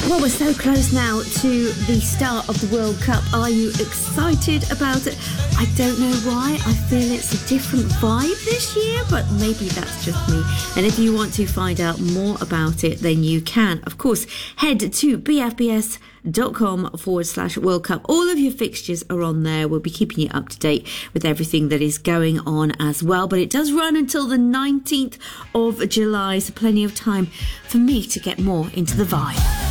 Well, we're so close now to the start of the World Cup. Are you excited about it? I don't know why. I feel it's a different vibe this year, but maybe that's just me. And if you want to find out more about it, then you can, of course, head to bfbs.com/World Cup. All of your fixtures are on there. We'll be keeping you up to date with everything that is going on as well. But it does run until the 19th of July, so plenty of time for me to get more into the vibe.